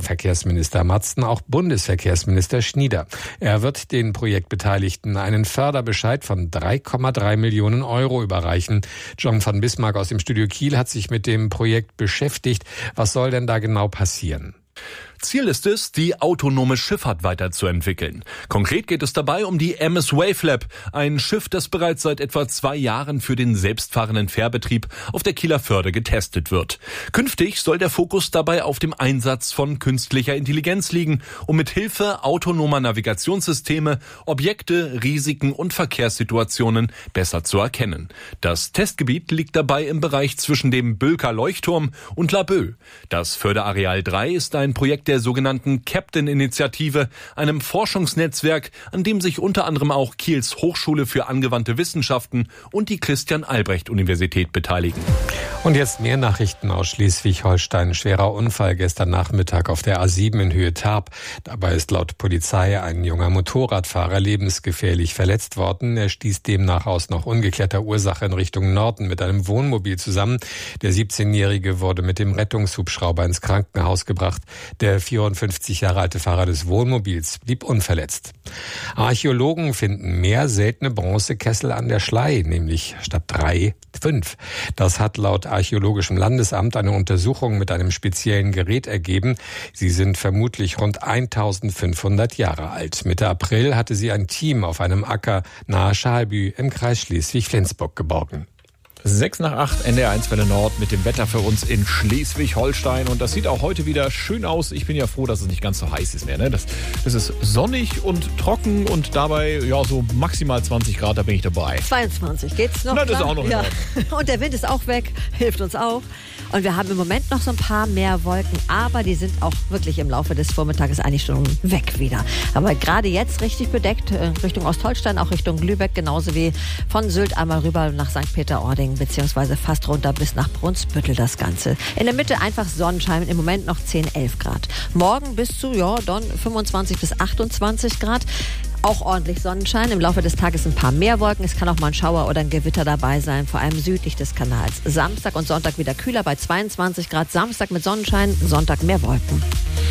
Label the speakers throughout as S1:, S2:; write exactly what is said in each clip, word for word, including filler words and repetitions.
S1: Verkehrsminister Matzen auch Bundesverkehrsminister Schnieder. Er wird den Projektbeteiligten einen Förderbescheid von drei Komma drei Millionen Euro überreichen. John von Bismarck aus dem Studio Kiel hat sich mit dem Projekt beschäftigt. Was soll denn da genau passieren?
S2: Ziel ist es, die autonome Schifffahrt weiterzuentwickeln. Konkret geht es dabei um die M S Wavelab, ein Schiff, das bereits seit etwa zwei Jahren für den selbstfahrenden Fährbetrieb auf der Kieler Förde getestet wird. Künftig soll der Fokus dabei auf dem Einsatz von künstlicher Intelligenz liegen, um mit Hilfe autonomer Navigationssysteme Objekte, Risiken und Verkehrssituationen besser zu erkennen. Das Testgebiet liegt dabei im Bereich zwischen dem Bülker Leuchtturm und Laboe. Das Förderareal drei ist ein Projekt der sogenannten Captain-Initiative, einem Forschungsnetzwerk, an dem sich unter anderem auch Kiels Hochschule für angewandte Wissenschaften und die Christian-Albrecht-Universität beteiligen.
S1: Und jetzt mehr Nachrichten aus Schleswig-Holstein. Schwerer Unfall gestern Nachmittag auf der A sieben in Höhe Tarp. Dabei ist laut Polizei ein junger Motorradfahrer lebensgefährlich verletzt worden. Er stieß demnach aus noch ungeklärter Ursache in Richtung Norden mit einem Wohnmobil zusammen. Der siebzehnjährige wurde mit dem Rettungshubschrauber ins Krankenhaus gebracht. Der vierundfünfzig Jahre alte Fahrer des Wohnmobils blieb unverletzt. Archäologen finden mehr seltene Bronzekessel an der Schlei, nämlich statt drei, fünf. Das hat laut Archäologischem Landesamt eine Untersuchung mit einem speziellen Gerät ergeben. Sie sind vermutlich rund eintausendfünfhundert Jahre alt. Mitte April hatte sie ein Team auf einem Acker nahe Schalbü im Kreis Schleswig-Flensburg geborgen.
S3: Sechs nach acht, N D R eins Welle Nord mit dem Wetter für uns in Schleswig-Holstein. Und das sieht auch heute wieder schön aus. Ich bin ja froh, dass es nicht ganz so heiß ist mehr. Ne? Das, das ist sonnig und trocken und dabei ja so maximal zwanzig Grad, da bin ich dabei.
S4: zweiundzwanzig, geht's noch?
S3: Na, das ist auch noch in
S4: ja.
S3: Ordnung.
S4: Und der Wind ist auch weg, hilft uns auch. Und wir haben im Moment noch so ein paar mehr Wolken, aber die sind auch wirklich im Laufe des Vormittages eigentlich schon weg wieder. Aber gerade jetzt richtig bedeckt, Richtung Ostholstein, auch Richtung Lübeck, genauso wie von Sylt einmal rüber nach Sankt Peter-Ording, beziehungsweise fast runter bis nach Brunsbüttel das Ganze. In der Mitte einfach Sonnenschein, im Moment noch zehn, elf Grad. Morgen bis zu, ja, dann fünfundzwanzig bis achtundzwanzig Grad. Auch ordentlich Sonnenschein. Im Laufe des Tages ein paar mehr Wolken. Es kann auch mal ein Schauer oder ein Gewitter dabei sein, vor allem südlich des Kanals. Samstag und Sonntag wieder kühler bei zweiundzwanzig Grad. Samstag mit Sonnenschein, Sonntag mehr Wolken.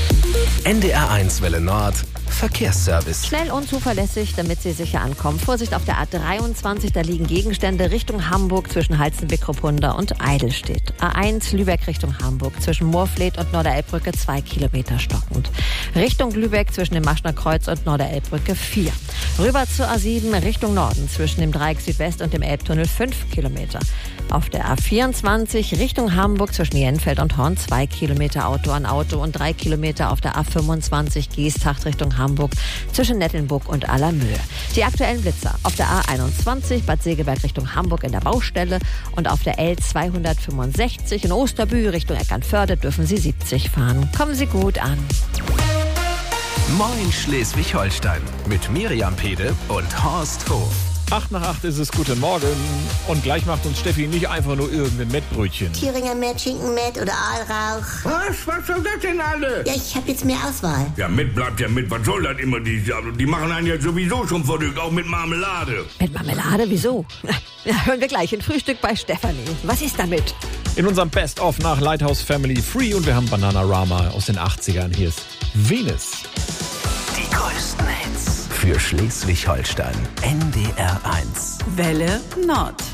S5: N D R eins Welle Nord Verkehrsservice.
S4: Schnell und zuverlässig, damit Sie sicher ankommen. Vorsicht auf der A dreiundzwanzig, da liegen Gegenstände Richtung Hamburg zwischen Halstenbeck-Ruppunda und Eidelstedt. A eins Lübeck Richtung Hamburg zwischen Moorfleet und Norderelbbrücke zwei Kilometer stockend. Richtung Lübeck zwischen dem Maschner Kreuz und Norderelbbrücke vier. Rüber zur A sieben Richtung Norden zwischen dem Dreieck Südwest und dem Elbtunnel fünf Kilometer. Auf der A vierundzwanzig Richtung Hamburg zwischen Jenfeld und Horn zwei Kilometer Auto an Auto und drei Kilometer auf der A fünfundzwanzig Geesthacht Richtung Hamburg zwischen Nettelnburg und Allermöhe. Die aktuellen Blitzer auf der A einundzwanzig Bad Segeberg Richtung Hamburg in der Baustelle und auf der L zweihundertfünfundsechzig in Osterbü Richtung Eckernförde dürfen Sie siebzig fahren. Kommen Sie gut an.
S5: Moin Schleswig-Holstein mit Miriam Pede und Horst Hof.
S3: Acht nach acht ist es, guten Morgen. Und gleich macht uns Steffi nicht einfach nur irgendein Mettbrötchen.
S6: Thüringer Mett, Schinkenmett oder Aalrauch.
S7: Was? Was soll das denn alle?
S6: Ja, ich habe jetzt mehr Auswahl.
S7: Ja, mit bleibt ja mit. Was soll das immer? Die, die machen einen ja sowieso schon verrückt, auch mit Marmelade.
S4: Mit Marmelade? Wieso? Ja, hören wir gleich. Ein Frühstück bei Stefanie. Was ist damit?
S3: In unserem Best-of nach Lighthouse Family Free und wir haben Bananarama aus den achtzigern. Hier ist Venus.
S5: Die größten Hits für Schleswig-Holstein. N D R eins.
S8: Welle Nord.